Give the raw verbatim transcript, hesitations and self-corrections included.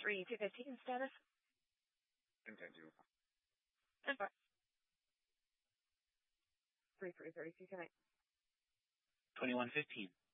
three two fifteen status. Continue. Confirm. three three thirty-two, connect. twenty-one fifteen.